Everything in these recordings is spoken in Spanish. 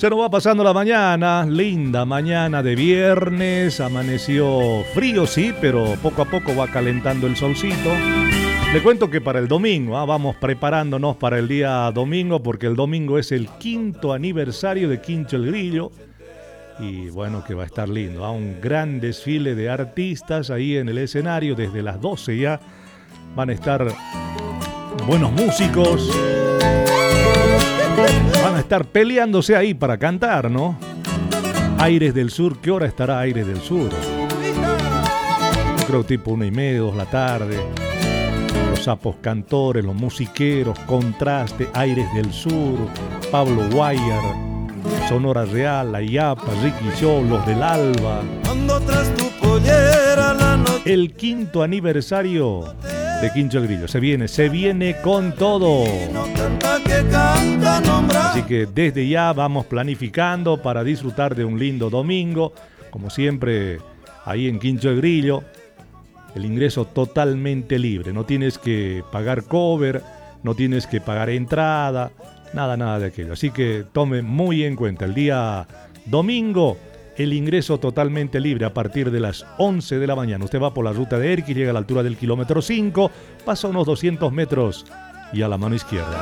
Se nos va pasando la mañana, linda mañana de viernes, amaneció frío sí, pero poco a poco va calentando el solcito. Le cuento que para el domingo, vamos preparándonos para el día domingo, porque el domingo es el 5º aniversario de Quincho el Grillo. Y bueno, que va a estar lindo, un gran desfile de artistas ahí en el escenario, desde las 12 ya van a estar buenos músicos. Van a estar peleándose ahí para cantar, ¿no? Aires del Sur, ¿qué hora estará Aires del Sur? Yo creo tipo 1:30, 2 de la tarde. Los sapos cantores, los musiqueros, Contraste, Aires del Sur, Pablo Guayar, Sonora Real, La Yapa, Ricky Show, Los del Alba. El 5º aniversario de Quincho el Grillo. Se viene con todo. Así que desde ya vamos planificando para disfrutar de un lindo domingo. Como siempre, ahí en Quincho el Grillo, el ingreso totalmente libre. No tienes que pagar cover, no tienes que pagar entrada, nada de aquello. Así que tome muy en cuenta el día domingo. El ingreso totalmente libre a partir de las 11 de la mañana. Usted va por la ruta de Erquí, llega a la altura del kilómetro 5, pasa unos 200 metros y a la mano izquierda.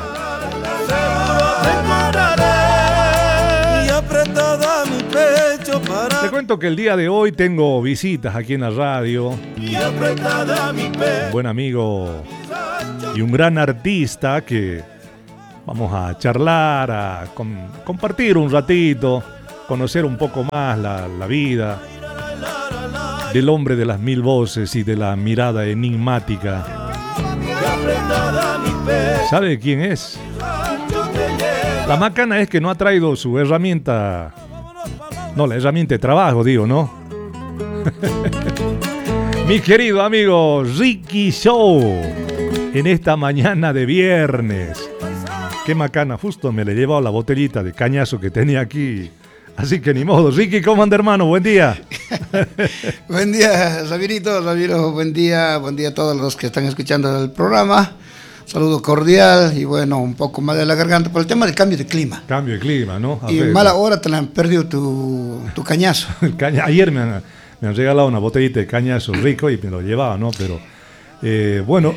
Te cuento que el día de hoy tengo visitas aquí en la radio. Un buen amigo y un gran artista que vamos a charlar, a compartir un ratito, conocer un poco más la vida del hombre de las 1000 voces y de la mirada enigmática. ¿Sabe quién es? La macana es que no ha traído su herramienta, la herramienta de trabajo, digo, ¿no? Mi querido amigo Ricky Show, en esta mañana de viernes. Qué macana, justo me le he llevado la botellita de cañazo que tenía aquí. Así que ni modo. Ricky, ¿cómo anda, hermano? Buen día. Buen día, Ramiro, buen día a todos los que están escuchando el programa. Saludo cordial y bueno, un poco más de la garganta por el tema del cambio de clima. Cambio de clima, ¿no? Y mala hora te la han perdido tu cañazo. Ayer me han regalado una botellita de cañazo rico y me lo llevaba, ¿no? Pero bueno,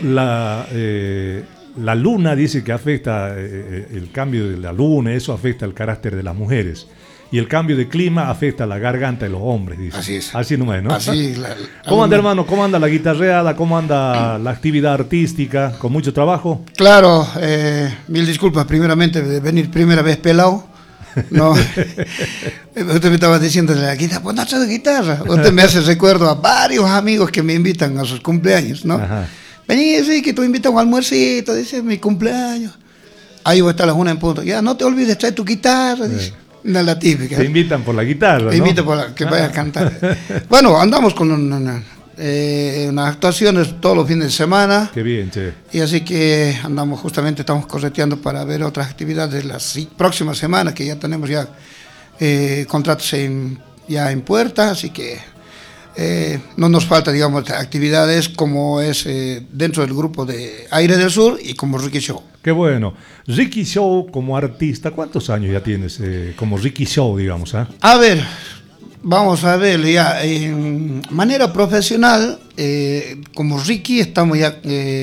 la luna dice que afecta, el cambio de la luna, eso afecta el carácter de las mujeres. Y el cambio de clima afecta la garganta de los hombres, dice. Así es. Así nomás, ¿no? Así. ¿Cómo anda, hermano? ¿Cómo anda la guitarreada? ¿Cómo anda la actividad artística? ¿Con mucho trabajo? Claro, mil disculpas primeramente de venir primera vez pelado. No, usted me estaba diciendo de la guitarra, pues no de guitarra. Usted me hace recuerdo a varios amigos que me invitan a sus cumpleaños, ¿no? Ajá. Vení, sí, que tú invitas a un almuercito, dice, mi cumpleaños. Ahí voy a estar a las 1 en punto. Ya, no te olvides, trae tu guitarra, dice. La típica. Te invitan por la guitarra, te invitan por que vaya a cantar. Bueno, andamos con unas actuaciones todos los fines de semana. Qué bien, che. Y así que estamos correteando para ver otras actividades las próximas semanas, que ya tenemos ya contratos ya en puerta, así que no nos falta, digamos, actividades como es dentro del grupo de Aire del Sur y como Ricky Show. Qué bueno. Ricky Show como artista, ¿cuántos años ya tienes como Ricky Show, digamos? A ver, vamos a ver, ya en manera profesional, como Ricky estamos ya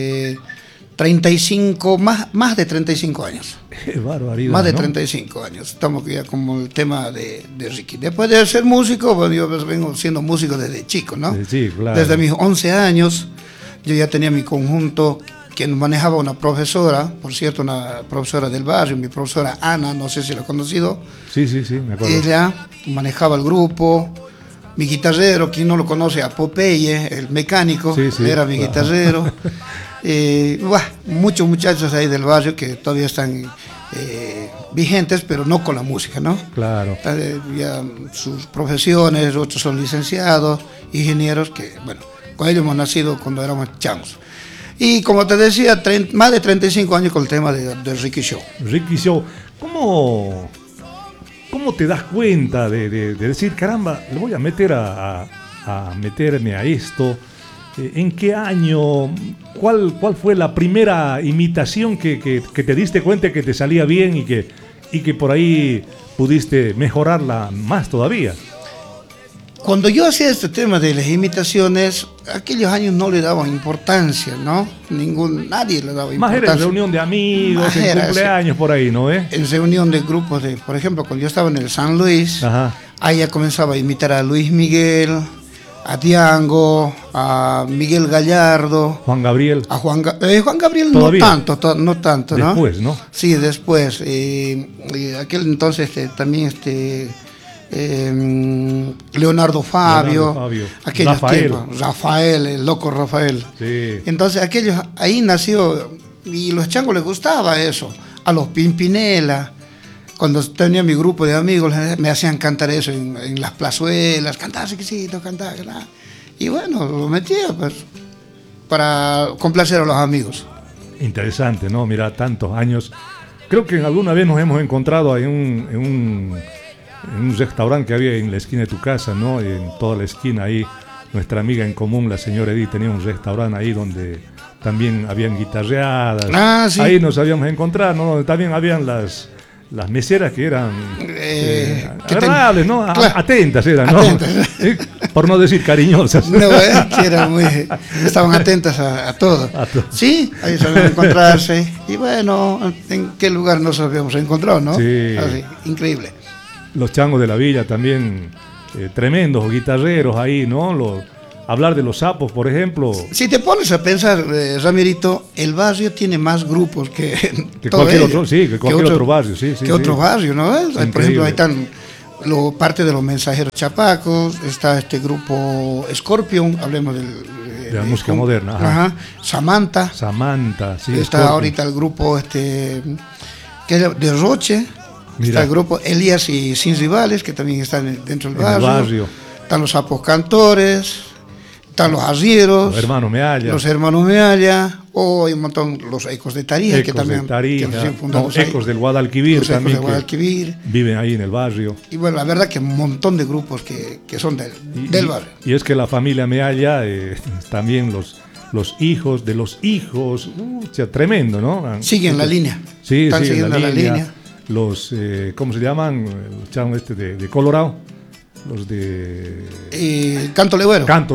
35, más de 35 años. Qué barbaridad, más de 35 años. Estamos ya como el tema de Ricky. Después de ser músico, bueno, yo vengo siendo músico desde chico, ¿no? Sí, claro. Desde mis 11 años, yo ya tenía mi conjunto que manejaba una profesora, por cierto, una profesora del barrio, mi profesora Ana, no sé si la ha conocido. Sí, me acuerdo. Ella manejaba el grupo. Mi guitarrero, quien no lo conoce, a Popeye, el mecánico, era mi guitarrero. Muchos muchachos ahí del barrio que todavía están vigentes, pero no con la música, ¿no? Claro. Ya sus profesiones, otros son licenciados, ingenieros, que bueno, con ellos hemos nacido cuando éramos chamos. Y como te decía, más de 35 años con el tema de Ricky Show. Ricky Show, ¿cómo te das cuenta de decir, caramba, le voy a meter a meterme a esto? ¿En qué año? ¿Cuál fue la primera imitación que te diste cuenta que te salía bien y y que por ahí pudiste mejorarla más todavía. Cuando yo hacía este tema de las imitaciones, aquellos años no le daban importancia, ¿no? Nadie le daba importancia. Más era en reunión de amigos, en cumpleaños por ahí, ¿no? En reunión de grupos por ejemplo, cuando yo estaba en el San Luis, ajá, ahí ya comenzaba a imitar a Luis Miguel, a Diango, a Miguel Gallardo, Juan Gabriel. A Juan Gabriel ¿Todavía? no tanto, ¿no? Después, ¿no? Sí, después. Aquel entonces también Leonardo Fabio, Rafael, el loco Rafael. Sí. Entonces ahí nació, y los changos les gustaba eso, a los Pimpinela. Cuando tenía mi grupo de amigos, me hacían cantar eso en las plazuelas, cantar chiquisito, cantar. Y bueno, lo metía pues para complacer a los amigos. Interesante, ¿no? Mira, tantos años. Creo que alguna vez nos hemos encontrado en un restaurante que había en la esquina de tu casa, ¿no? En toda la esquina ahí, nuestra amiga en común, la señora Edith, tenía un restaurante ahí donde también habían guitarreadas. Ah, sí. Ahí nos habíamos encontrado, ¿no? Donde también habían las meseras que eran agradables, ¿no? Claro. Atentas eran, ¿no? Atentas. Por no decir cariñosas. No, que eran estaban atentas a todo. Sí, ahí sabían encontrarse. Y bueno, ¿en qué lugar nos habíamos encontrado, no? Sí. Así, increíble. Los changos de la villa también, tremendos guitarreros ahí, ¿no? Hablar de los sapos, por ejemplo. Si te pones a pensar, Ramirito, el barrio tiene más grupos que cualquier otro, sí, que cualquier otro barrio, sí. Que otro barrio, ¿no? Por ejemplo, ahí están parte de los mensajeros chapacos, está este grupo Scorpion, hablemos de la música moderna. Ajá. Samantha, sí. Está Scorpion. Ahorita el grupo que es de Roche. Mira. Está el grupo Elías y Sin Rivales, que también están dentro del barrio. Están los sapos cantores, están los arrieros, los hermanos Mealla, hay un montón, los ecos de Tarija, que también ecos del Guadalquivir también, viven ahí en el barrio. Y bueno, la verdad que un montón de grupos que son del barrio. Y es que la familia Mealla, también los hijos de los hijos, tremendo, ¿no? Siguen la línea. Sí, están siguiendo la línea. Los, ¿cómo se llaman? Los chavos de Colorado. Los de Canto Legüero. Canto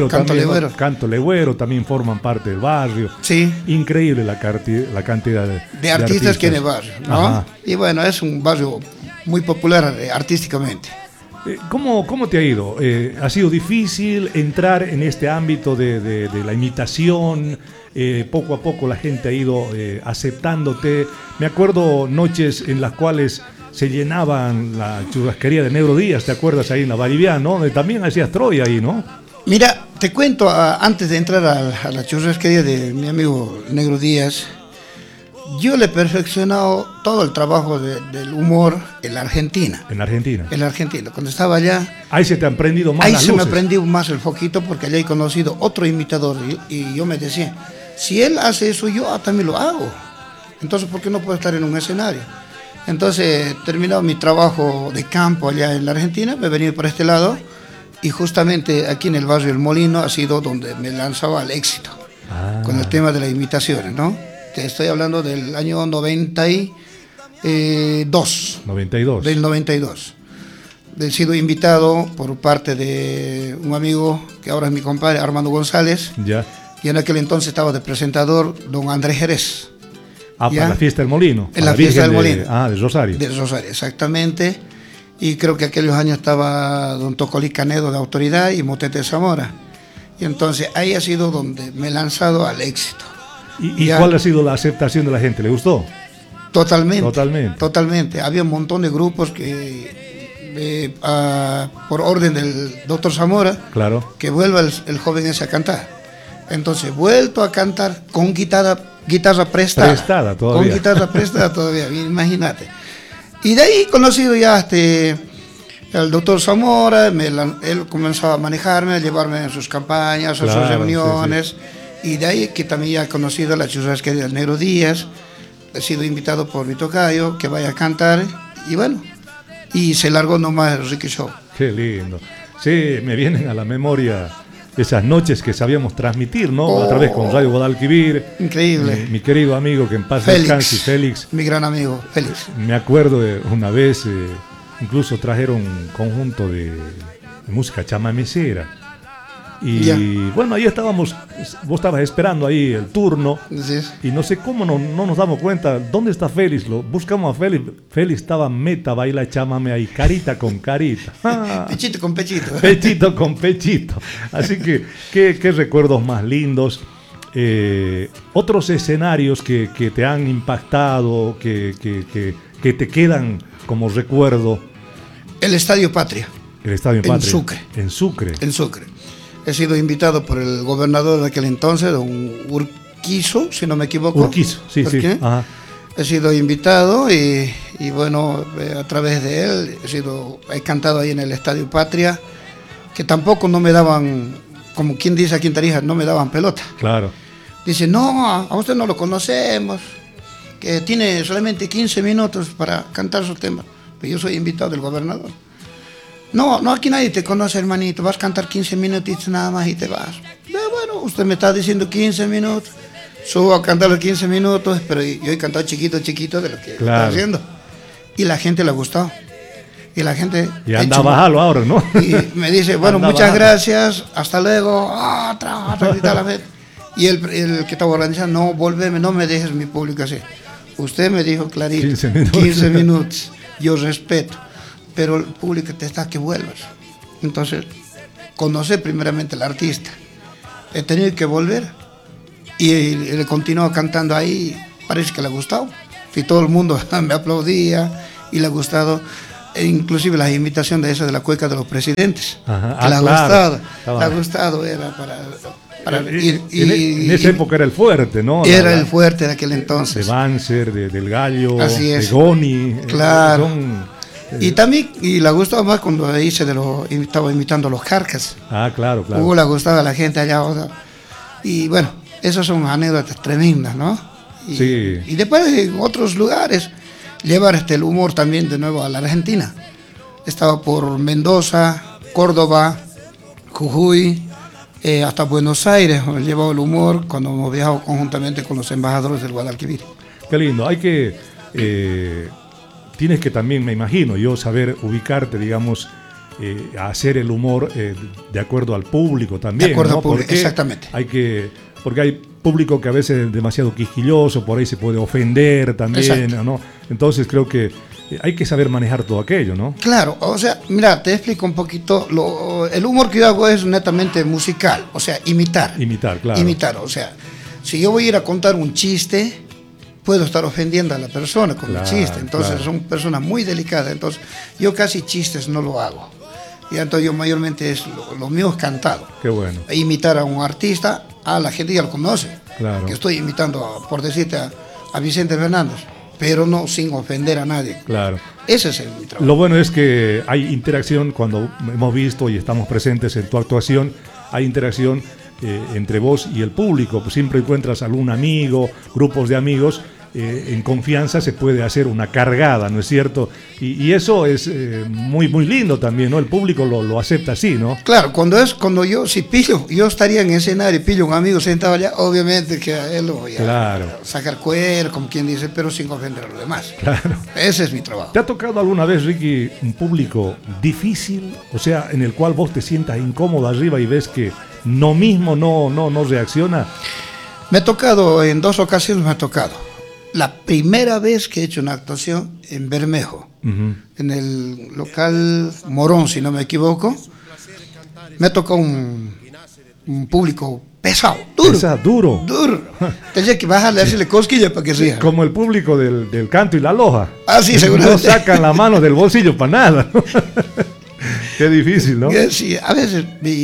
Legüero también forman parte del barrio. Sí. Increíble la cantidad de artistas que hay en el barrio, ¿no? Ajá. Y bueno, es un barrio muy popular artísticamente. ¿Cómo te ha ido? ¿Ha sido difícil entrar en este ámbito de la imitación? Poco a poco la gente ha ido aceptándote. Me acuerdo noches en las cuales se llenaban la churrasquería de Negro Díaz, ¿te acuerdas? Ahí en la Bariviana, ¿no? Donde también hacías Troya ahí, ¿no? Mira, te cuento, antes de entrar a la churrasquería de mi amigo Negro Díaz, yo le he perfeccionado todo el trabajo del humor en la Argentina. En la Argentina. En la Argentina. Cuando estaba allá... Ahí se te han prendido más las luces. Ahí se me prendió más el foquito porque allá he conocido otro imitador y yo me decía, si él hace eso, yo también lo hago. Entonces, ¿por qué no puedo estar en un escenario? Entonces, terminado mi trabajo de campo allá en la Argentina, me he venido por este lado y justamente aquí en el barrio El Molino ha sido donde me lanzaba al éxito con el tema de las imitaciones, ¿no? Te estoy hablando del año 92. Del 92. He sido invitado por parte de un amigo que ahora es mi compadre, Armando González. Ya. Y en aquel entonces estaba de presentador don Andrés Jerez. Para la fiesta del Molino. En la fiesta del Molino. De Rosario. De Rosario, exactamente. Y creo que aquellos años estaba don Tocolí Canedo de Autoridad y Motete Zamora. Y entonces ahí ha sido donde me he lanzado al éxito. ¿Y cuál ha sido la aceptación de la gente? ¿Le gustó? Totalmente. Había un montón de grupos que, por orden del doctor Zamora, claro, que vuelva el joven ese a cantar. Entonces, vuelto a cantar con guitarra prestada. Todavía. Con guitarra prestada todavía, imagínate. Y de ahí conocido ya el doctor Zamora, él comenzaba a manejarme, a llevarme en sus campañas, a sus reuniones. Sí. Y de ahí que también ya he conocido la churrasquería del Negro Díaz, he sido invitado por mi tocayo que vaya a cantar, y bueno, y se largó nomás el Ricky Show. Qué lindo. Sí, me vienen a la memoria esas noches que sabíamos transmitir, ¿no? A través con Radio Guadalquivir. Increíble. Mi querido amigo que en paz Félix, descanse, Félix. mi gran amigo, Félix. Me acuerdo de una vez, incluso trajeron un conjunto de música chamamecera. Y bueno, ahí estábamos, vos estabas esperando ahí el turno. Sí. Y no sé cómo no nos damos cuenta. ¿Dónde está Félix? Lo buscamos a Félix. Félix estaba meta, baila chamame ahí, carita con carita. Pechito con pechito. Pechito con pechito. Así que, qué recuerdos más lindos. Otros escenarios que te han impactado, que te quedan como recuerdo. El Estadio Patria. El Estadio Patria. En Sucre. En Sucre. He sido invitado por el gobernador de aquel entonces, don Urquizo, si no me equivoco. Urquizo, sí. Ajá. He sido invitado y bueno, a través de él he cantado ahí en el Estadio Patria, que tampoco no me daban, como quien dice aquí en Tarija, no me daban pelota. Claro. Dice, no, a usted no lo conocemos, que tiene solamente 15 minutos para cantar su tema. Pero yo soy invitado del gobernador. No, aquí nadie te conoce, hermanito, vas a cantar 15 minutitos nada más y te vas. Bueno, usted me está diciendo 15 minutos, subo a cantar los 15 minutos, pero yo he cantado chiquito de lo que estaba haciendo. Y la gente le gustó. Y la gente... Y anda a bajarlo ahora, ¿no? Y me dice, bueno, muchas gracias, hasta luego, la vez. Y el que estaba organizando, no, volverme, no me dejes mi público así. Usted me dijo clarito, 15 minutos, yo respeto. Pero el público te está que vuelvas. Entonces, conocer primeramente al artista. He tenido que volver y él continuó cantando ahí. Parece que le ha gustado. Y todo el mundo me aplaudía y le ha gustado. E inclusive la invitación de esa de la cueca de los presidentes. Ajá. Que le ha gustado. Le ha gustado, era para ir. En esa época era el fuerte, ¿no? Era el fuerte de aquel entonces. De Banzer, del Gallo, de Goni. Claro. Y también, y le gustaba más cuando estaba imitando a los Carcas. Claro. Le gustaba a la gente allá. Y bueno, esas son anécdotas tremendas, ¿no? Y después en otros lugares, llevar el humor también de nuevo a la Argentina. Estaba por Mendoza, Córdoba, Jujuy, hasta Buenos Aires, llevaba el humor cuando hemos viajado conjuntamente con los embajadores del Guadalquivir. Qué lindo, hay que... Tienes que también, me imagino, yo saber ubicarte, digamos, hacer el humor de acuerdo al público también. De acuerdo al público, exactamente. Porque hay público que a veces es demasiado quisquilloso, por ahí se puede ofender también, ¿no? Entonces creo que hay que saber manejar todo aquello, ¿no? Claro, o sea, mira, te explico un poquito. El humor que yo hago es netamente musical, o sea, imitar. Imitar, claro. Imitar, o sea, si yo voy a ir a contar un chiste, puedo estar ofendiendo a la persona con el chiste. Entonces son personas muy delicadas. Entonces yo casi chistes no lo hago. Y entonces yo mayormente lo mío es cantado. Qué bueno. Imitar a un artista, a la gente ya lo conoce. Claro. Que estoy imitando, por decirte, a Vicente Fernández, pero no sin ofender a nadie. Claro. Ese es mi trabajo. Lo bueno es que hay interacción cuando hemos visto y estamos presentes en tu actuación. Hay interacción entre vos y el público. Pues siempre encuentras algún amigo, grupos de amigos. En confianza se puede hacer una cargada, ¿no es cierto? Y eso es muy lindo también, ¿no? El público lo acepta así, ¿no? Claro, cuando yo, si yo estaría en escenario y pillo un amigo sentado allá, obviamente que a él lo voy a sacar cuero, como quien dice, pero sin ofender a los demás. Claro. Ese es mi trabajo. ¿Te ha tocado alguna vez, Ricky, un público difícil? O sea, en el cual vos te sientas incómodo arriba y ves que no reacciona. Me ha tocado, en 2 ocasiones me ha tocado. La primera vez que he hecho una actuación en Bermejo, en el local Morón, si no me equivoco, me tocó un público pesado, duro. Tenía que bajarle, hacerle cosquillas para que ría. Como el público del canto y la loja. Sí, seguramente. No sacan la mano del bolsillo para nada. Qué difícil, ¿no? Sí, a veces.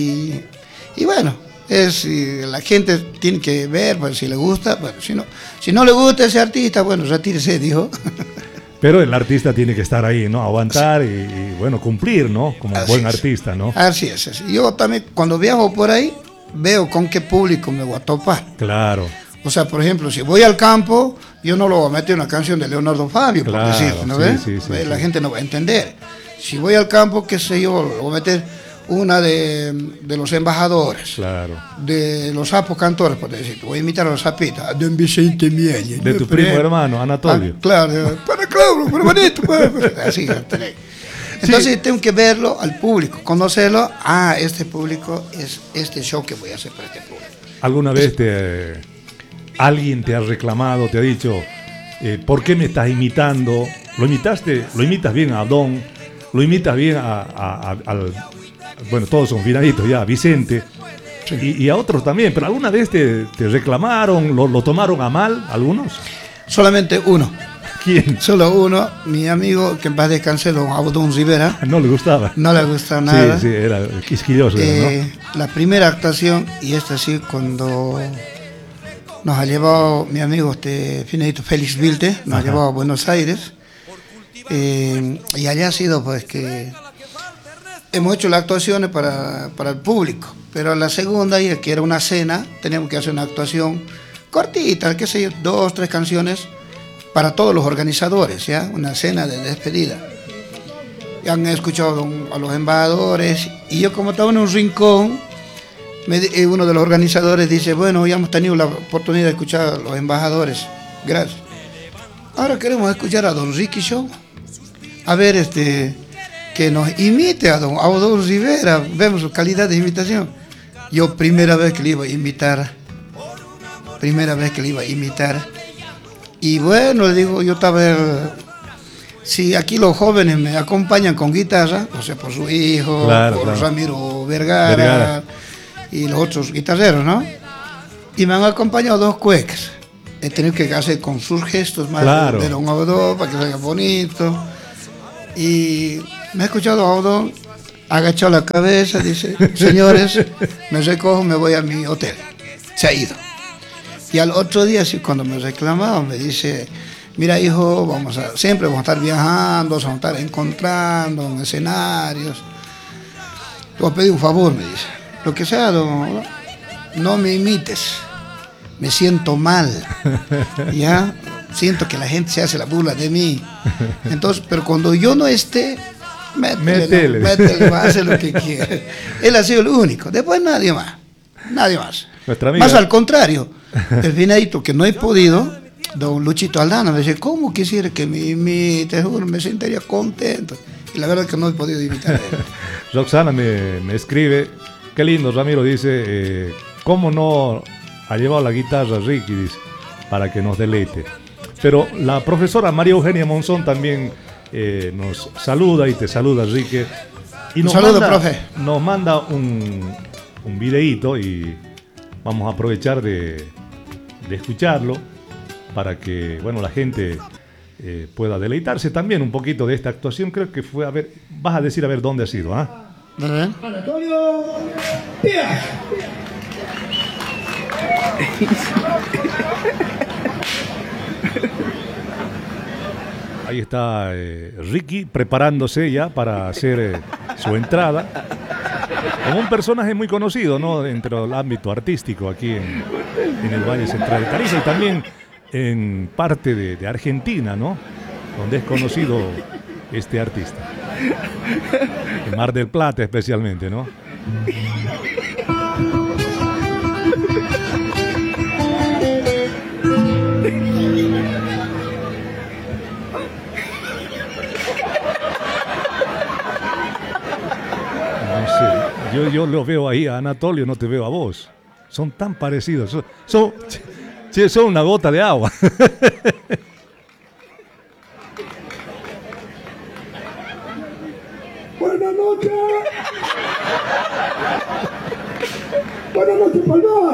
Y bueno. La gente tiene que ver, pues, si le gusta, bueno, si no le gusta ese artista, bueno, retírese, dijo. Pero el artista tiene que estar ahí, ¿no? Aguantar y bueno, cumplir, ¿no? Como un buen artista, ¿no? Así es. Yo también, cuando viajo por ahí, veo con qué público me voy a topar. Claro. O sea, por ejemplo, si voy al campo, yo no lo voy a meter una canción de Leonardo Fabio, por decir, ¿no ves? La gente no va a entender. Si voy al campo, qué sé yo, lo voy a meter una de los embajadores, Claro. de los sapos cantores, por decir, voy a imitar a los sapitos, a don Vicente Miel. De tu primo hermano, Anatolio. Claro, para Claudio, pero bonito, pues. Así, entonces tengo que verlo al público, conocerlo. Este público es este show que voy a hacer para este público. ¿Alguna vez alguien te ha reclamado, te ha dicho, ¿por qué me estás imitando? ¿Lo imitas bien a Don? ¿Lo imitas bien al... Bueno, todos son finaditos ya, Vicente, sí. y a otros también, pero ¿alguna vez te reclamaron, lo tomaron a mal algunos? Solamente uno. ¿Quién? Solo uno, mi amigo, que en paz descanse, don Abdón Rivera. No le gustaba. No le gustaba nada. Sí, era quisquilloso, ¿no? La primera actuación, y esta sí, cuando nos ha llevado mi amigo finadito Félix Vilte, nos ha llevado a Buenos Aires, y allá ha sido pues que hemos hecho las actuaciones para el público, pero la segunda, que era una cena, teníamos que hacer una actuación cortita, qué sé yo, 2, 3 canciones para todos los organizadores, ¿ya? Una cena de despedida. Y han escuchado a los embajadores, y yo como estaba en un rincón, uno de los organizadores dice, bueno, ya hemos tenido la oportunidad de escuchar a los embajadores, gracias. Ahora queremos escuchar a don Ricky Show, a ver que nos imite a don Abdón Rivera, vemos su calidad de imitación. Yo primera vez que le iba a imitar, y bueno, le digo, yo estaba, si aquí los jóvenes me acompañan con guitarra, o sea, por su hijo, claro. Ramiro Vergara y los otros guitarreros, ¿no? Y me han acompañado 2 cuecas. He tenido que hacer con sus gestos más de don Abdón para que salga bonito. Y me ha escuchado Abdón, agachó la cabeza, dice, señores, me recojo, me voy a mi hotel. Se ha ido. Y al otro día, cuando me reclamaba, me dice, mira hijo, siempre vamos a estar viajando, vamos a estar encontrando en escenarios. Te voy a pedir un favor, me dice, lo que sea, no me imites, me siento mal, ya, siento que la gente se hace la burla de mí. Entonces, pero cuando yo no esté, métele, va a hacer lo que quiera. Él ha sido el único, después nadie más. Más al contrario, el finadito que no he podido, don Luchito Aldana, me dice, ¿cómo quisiera que me imite? Juro, me sentiría contento. Y la verdad es que no he podido imitar a él. Roxana me escribe, qué lindo, Ramiro, dice, ¿cómo no ha llevado la guitarra Ricky? Dice, para que nos deleite. Pero la profesora María Eugenia Monzón también nos saluda y te saluda, Ricky. Y nos manda un videíto y vamos a aprovechar de escucharlo para que, bueno, la gente pueda deleitarse también un poquito de esta actuación. Creo que fue, vas a decir a ver dónde ha sido, ¿ah? Anatolio Díaz. Ahí está Ricky preparándose ya para hacer su entrada. Como un personaje muy conocido, ¿no? Dentro del ámbito artístico aquí en el Valle Central de Tarija y también en parte de Argentina, ¿no? Donde es conocido este artista. En Mar del Plata especialmente, ¿no? Yo lo veo ahí a Anatolio, no te veo a vos. Son tan parecidos. Son una gota de agua. Buenas noches. Buenas noches, Palmar.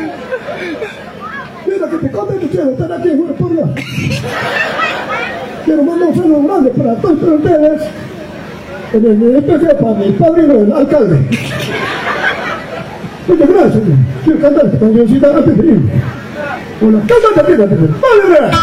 Mira que te contento de estar aquí, bueno, por Dios. Quiero mandar un saludo grande para todos ustedes. En el especial para mi padrino, el alcalde. Muchas gracias. Quiero cantar esta cancioncita antes de irme. Una canta, ¡vale!